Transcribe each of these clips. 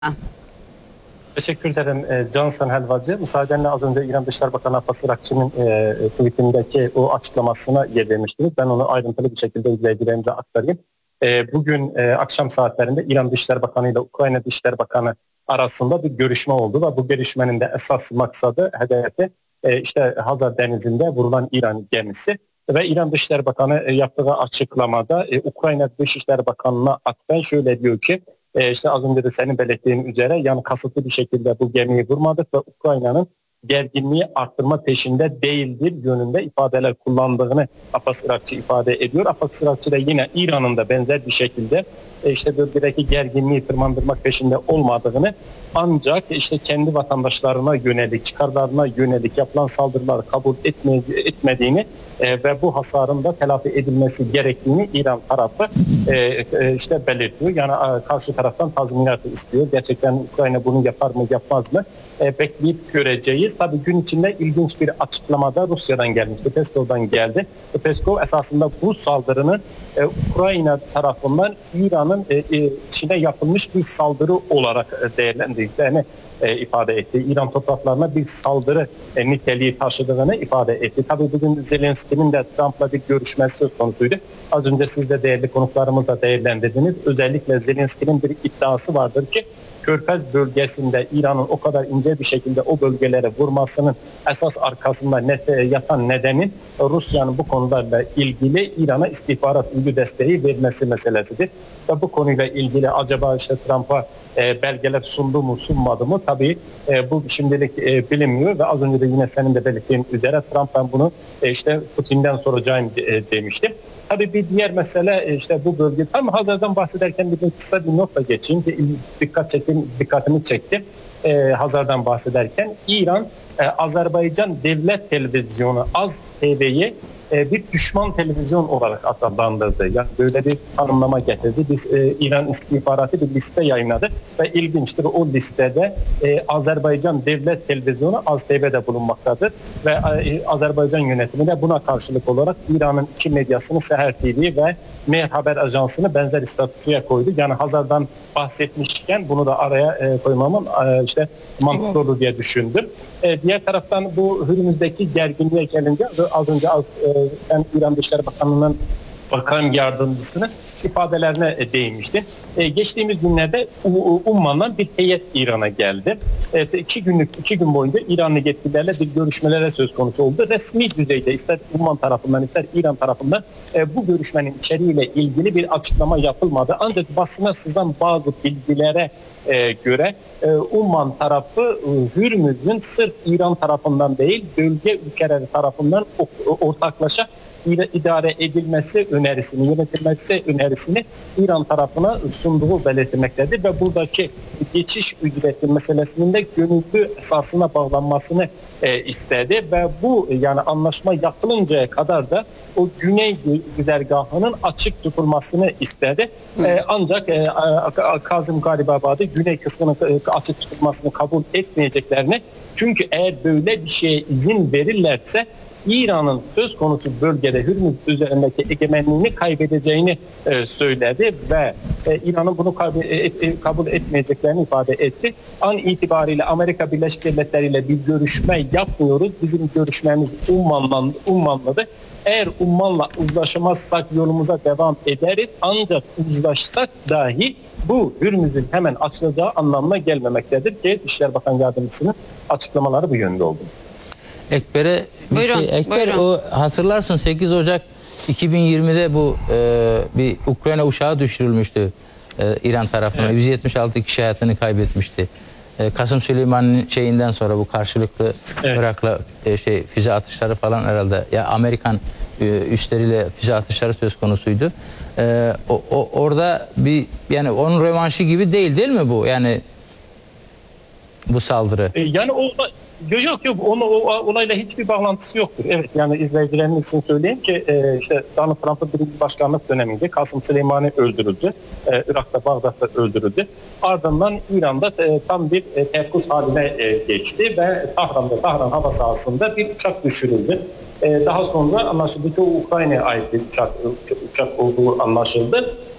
Ah, Teşekkür ederim Cansan Helvacı. Müsaadenle az önce İran Dışişleri Bakanı Abbas Irakçı'nın tweetindeki o açıklamasına yer vermiştiniz. Ben onu ayrıntılı bir şekilde izleyicilerimize aktarayım. Bugün akşam saatlerinde İran Dışişleri Bakanı ile Ukrayna Dışişleri Bakanı arasında bir görüşme oldu ve bu görüşmenin de esas maksadı, hedefi işte Hazar Denizi'nde vurulan İran gemisi. Ve İran Dışişleri Bakanı yaptığı açıklamada Ukrayna Dışişleri Bakanı'na atfen şöyle diyor ki, işte az önce de senin belirttiğin üzere yani kasıtlı bir şekilde bu gemiyi vurmadık ve Ukrayna'nın gerginliği arttırma peşinde değildir yönünde ifadeler kullandığını Abbas Irakçı ifade ediyor. Abbas Irakçı da yine İran'ın da benzer bir şekilde işte bölgedeki gerginliği tırmandırmak peşinde olmadığını, ancak işte kendi vatandaşlarına yönelik, çıkarlarına yönelik yapılan saldırıları kabul etmediğini ve bu hasarın da telafi edilmesi gerektiğini İran tarafı işte belirtiyor. Yani karşı taraftan tazminatı istiyor. Gerçekten Ukrayna bunu yapar mı yapmaz mı bekleyip göreceğiz. Tabii gün içinde ilginç bir açıklamada Rusya'dan gelmişti. Peskov'dan geldi. Peskov esasında bu saldırının Ukrayna tarafından İran'ın içine yapılmış bir saldırı olarak değerlendirdiklerini ifade etti. İran topraklarına bir saldırı niteliği taşıdığını ifade etti. Tabii bugün Zelenski'nin de Trump'la bir görüşmesi söz konusuydu. Az önce siz de değerli konuklarımızla değerlendirdiniz. Özellikle Zelenski'nin bir iddiası vardır ki Körfez bölgesinde İran'ın o kadar ince bir şekilde o bölgelere vurmasının esas arkasında yatan nedenin Rusya'nın bu konularla ilgili İran'a istihbarat uygu desteği vermesi meselesidir. Ve bu konuyla ilgili acaba işte Trump'a belgeler sundu mu sunmadı mı? Tabii bu şimdilik bilinmiyor ve az önce de yine senin de belirttiğin üzere Trump ben bunu işte Putin'den soracağım demişti. Tabii bir diğer mesele işte bu bölge. Tam Hazar'dan bahsederken bir kısa bir notla geçeyim ki dikkatimi çekti. Hazar'dan bahsederken İran Azerbaycan Devlet Televizyonu Az TV'yi bir düşman televizyon olarak adlandırdı. Yani böyle bir tanımlama getirdi. Biz İran istihbaratı bir liste yayınladı ve ilginçtir, o listede Azerbaycan Devlet Televizyonu Az TV'de bulunmaktadır ve Azerbaycan yönetimi de buna karşılık olarak İran'ın iki medyasını Seher TV ve Mehr Haber Ajansı'nı benzer statüye koydu. Yani Hazar'dan bahsetmişken bunu da araya koymamın işte mantıklı olur diye düşündüm. Diğer taraftan bu Hürmüz'deki gerginliğe gelince az önce ben İran Dışişleri Bakanlığı'nın bakan yardımcısının ifadelerine değinmişti. Geçtiğimiz günlerde Umman'dan bir heyet İran'a geldi. 2 gün boyunca İranlı yetkililerle bir görüşmelere söz konusu oldu. Resmi düzeyde ister Umman tarafından ister İran tarafından bu görüşmenin içeriğiyle ilgili bir açıklama yapılmadı. Ancak basına sızan bazı bilgilere göre Umman tarafı Hürmüz'ün sırf İran tarafından değil bölge ülkeleri tarafından ortaklaşa idare edilmesi önerisini, yönetilmesi önerisini İran tarafına sunduğu belirtilmektedir ve buradaki geçiş ücreti meselesinin de gönüllü esasına bağlanmasını istedi ve bu yani anlaşma yapılıncaya kadar da o güney güzergahının açık tutulmasını istedi. Ancak Kazım Garibabadi güney kısmının açık tutulmasını kabul etmeyeceklerini, çünkü eğer böyle bir şeye izin verirlerse İran'ın söz konusu bölgede Hürmüz üzerindeki egemenliğini kaybedeceğini söyledi ve İran'ın bunu kabul etmeyeceklerini ifade etti. An itibariyle Amerika Birleşik Devletleri ile bir görüşme yapmıyoruz. Bizim görüşmemiz Umman'ladı. Eğer Umman'la uzlaşamazsak yolumuza devam ederiz. Ancak uzlaşsak dahi bu Hürmüz'ün hemen açılacağı anlamına gelmemektedir ki Dışişleri Bakan Yardımcısının açıklamaları bu yönde oldu. Ekber'e buyurun. O hatırlarsın 8 Ocak 2020'de bu bir Ukrayna uçağı düşürülmüştü İran tarafına. Evet. 176 kişi hayatını kaybetmişti. Kasım Süleyman'ın şeyinden sonra bu karşılıklı evet. Irak'la füze atışları falan herhalde ya Amerikan üstleriyle füze atışları söz konusuydu. Orada bir yani onun rövanşı gibi değil mi bu? Yani bu saldırı. Yani o Yok o olayla hiçbir bağlantısı yoktur. Evet, yani izleyicilerimiz için söyleyeyim ki işte Donald Trump'ın birinci başkanlık döneminde Kasım Süleyman'ı öldürüldü. Irak'ta, Bağdat'ta öldürüldü. Ardından İran'da tam bir teyakkuz haline geçti ve Tahran hava sahasında bir uçak düşürüldü. Daha sonra anlaşıldı ki o Ukrayna'ya ait bir uçak olduğu anlaşıldı.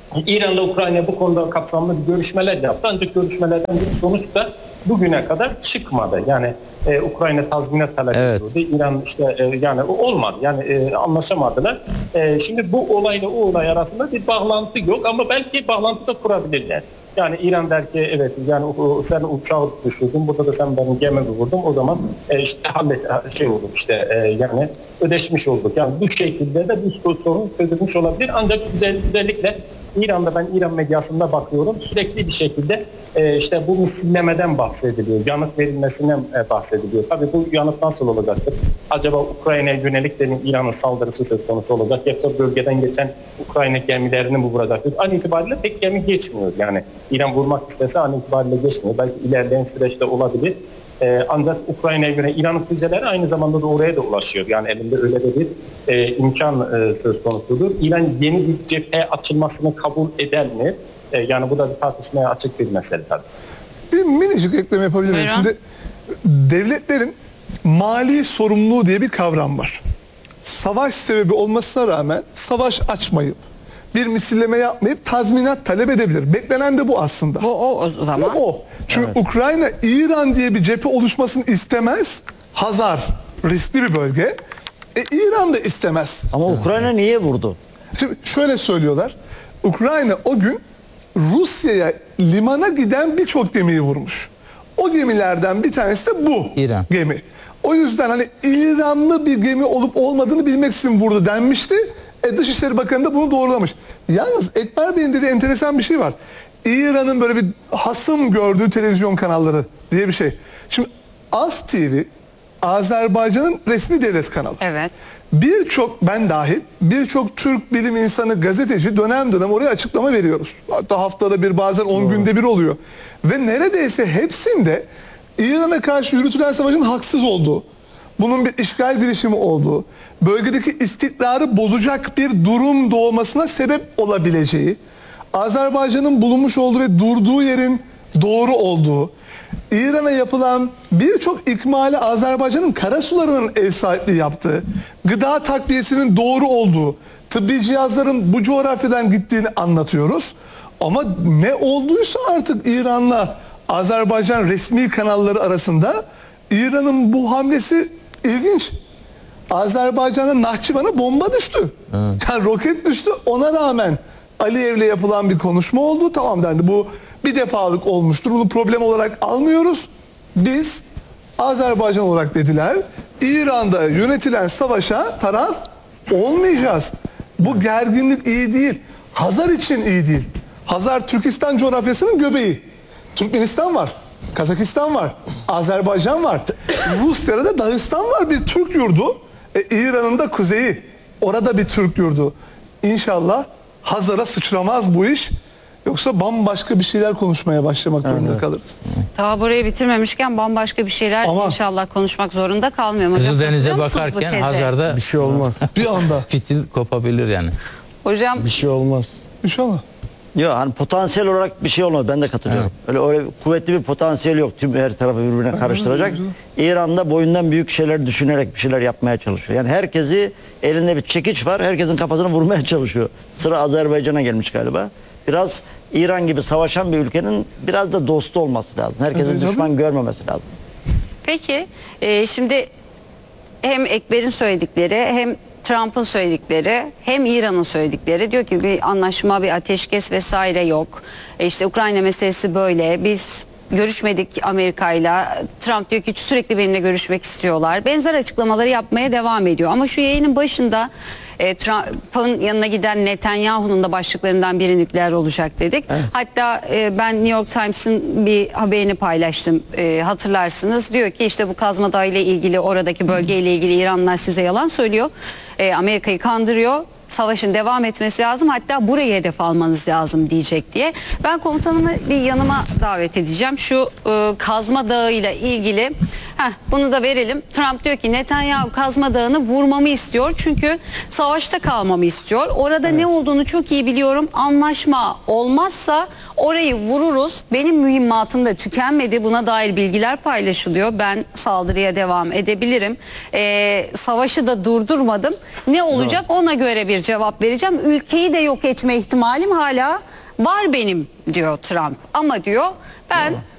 İran'la Ukrayna bu konuda kapsamlı bir görüşmeler yaptı. Ancak görüşmelerden bir sonuç da bugüne kadar çıkmadı. Yani Ukrayna tazminat talep ediyordu. İran işte yani olmadı. Yani anlaşamadılar. Şimdi bu olayla o olay arasında bir bağlantı yok ama belki bağlantı da kurabilirler. Yani İran der ki evet yani sen uçağı düşürdün, burada da sen benim gemimi vurdun, o zaman işte şey olur işte yani ödeşmiş olduk. Yani bu şekilde de bu sorun çözülmüş olabilir. Ancak özellikle İran'da ben İran medyasında bakıyorum sürekli bir şekilde işte bu misillemeden bahsediliyor, yanıt verilmesinden bahsediliyor. Tabii bu yanıt nasıl olacaktır? Acaba Ukrayna'ya yönelik de İran'ın saldırısı söz konusu olacak? Yoksa bölgeden geçen Ukrayna gemilerini mi vuracaktır? An itibariyle tek gemi geçmiyor. Yani İran vurmak istese an itibariyle geçmiyor. Belki ilerleyen süreçte olabilir. Ancak Ukrayna'ya göre İran'ın füzeleri aynı zamanda da oraya da ulaşıyor. Yani elinde öyle de bir imkan söz konusudur. İran yeni bir cephe açılmasını kabul eder mi? Yani bu da bir tartışmaya açık bir mesele tabii. Bir minicik ekleme yapabilir miyim? Şimdi devletlerin mali sorumluluğu diye bir kavram var. Savaş sebebi olmasına rağmen savaş açmayıp bir misilleme yapmayıp tazminat talep edebilir. Beklenen de bu aslında. O zaman. O. Çünkü Ukrayna İran diye bir cephe oluşmasını istemez. Hazar riskli bir bölge. İran da istemez. Ama Ukrayna niye vurdu? Şimdi şöyle söylüyorlar. Ukrayna o gün Rusya'ya limana giden birçok gemiyi vurmuş. O gemilerden bir tanesi de bu İran. gemi. O yüzden hani İranlı bir gemi olup olmadığını bilmek için vurdu denmişti. Dışişleri Bakanı da bunu doğrulamış. Yalnız Ekber Bey'in dediği enteresan bir şey var. İran'ın böyle bir hasım gördüğü televizyon kanalları diye bir şey. Şimdi AS TV Azerbaycan'ın resmi devlet kanalı. Evet. Birçok, ben dahil, birçok Türk bilim insanı, gazeteci dönem dönem oraya açıklama veriyoruz. Hatta haftada bir, bazen 10 günde bir oluyor. Ve neredeyse hepsinde İran'a karşı yürütülen savaşın haksız olduğu, bunun bir işgal girişimi olduğu, bölgedeki istikrarı bozacak bir durum doğmasına sebep olabileceği, Azerbaycan'ın bulunmuş olduğu ve durduğu yerin doğru olduğu, İran'a yapılan birçok ikmali Azerbaycan'ın karasularının ev sahipliği yaptığı, gıda takviyesinin doğru olduğu, tıbbi cihazların bu coğrafyadan gittiğini anlatıyoruz. Ama ne olduysa artık İran'la Azerbaycan resmi kanalları arasında İran'ın bu hamlesi ilginç. Azerbaycan'da Nahçıvan'a bomba düştü. Yani roket düştü. Ona rağmen Aliyev'le yapılan bir konuşma oldu. Tamam dendi, bu bir defalık olmuştur. Bunu problem olarak almıyoruz. Biz Azerbaycan olarak dediler, İran'da yönetilen savaşa taraf olmayacağız. Bu gerginlik iyi değil. Hazar için iyi değil. Hazar Türkistan coğrafyasının göbeği. Türkmenistan var, Kazakistan var, Azerbaycan var. Rusya'da da Dağıstan var, bir Türk yurdu. İran'ın da kuzeyi. Orada bir Türk yurdu. İnşallah Hazar'a sıçramaz bu iş. Yoksa bambaşka bir şeyler konuşmaya başlamak zorunda kalırız. Daha burayı bitirmemişken bambaşka bir şeyler Aman. inşallah konuşmak zorunda kalmıyorum. Hocam, Kızıldenize katılıyor musunuz bu bakarken teze? Hazar'da Bir şey olmaz. Bir anda. fitil kopabilir yani. Hocam Bir şey olmaz. İnşallah. Yok hani potansiyel olarak bir şey olmaz. Ben de katılıyorum. Öyle kuvvetli bir potansiyel yok. Tüm her tarafı birbirine karıştıracak. İran'da boyundan büyük şeyler düşünerek bir şeyler yapmaya çalışıyor. Yani herkesi, elinde bir çekiç var. Herkesin kafasını vurmaya çalışıyor. Sıra Azerbaycan'a gelmiş galiba. Biraz İran gibi savaşan bir ülkenin biraz da dostu olması lazım. Herkesin Evet, düşman görmemesi lazım. peki şimdi hem Ekber'in söyledikleri hem Trump'ın söyledikleri hem İran'ın söyledikleri diyor ki bir anlaşma, bir ateşkes vesaire yok. İşte Ukrayna meselesi böyle. Biz görüşmedik Amerika'yla. Trump diyor ki sürekli benimle görüşmek istiyorlar. Benzer açıklamaları yapmaya devam ediyor. Ama şu yayının başında Trump'ın yanına giden Netanyahu'nun da başlıklarından biri nükleer olacak dedik. Evet. Hatta ben New York Times'ın bir haberini paylaştım. Hatırlarsınız. Diyor ki işte bu Kazma Dağı ile ilgili, oradaki bölgeyle ilgili İranlılar size yalan söylüyor. Amerika'yı kandırıyor. Savaşın devam etmesi lazım, hatta burayı hedef almanız lazım diyecek diye. Ben komutanımı bir yanıma davet edeceğim. Şu Kazma Dağı ile ilgili bunu da verelim. Trump diyor ki Netanyahu Kazma Dağı'nı vurmamı istiyor. Çünkü savaşta kalmamı istiyor. Orada ne olduğunu çok iyi biliyorum. Anlaşma olmazsa Orayı vururuz. Benim mühimmatım da tükenmedi. Buna dair bilgiler paylaşılıyor. Ben saldırıya devam edebilirim. Savaşı da durdurmadım. Ne olacak ona göre bir cevap vereceğim. Ülkeyi de yok etme ihtimalim hala var benim diyor Trump. Ama diyor ben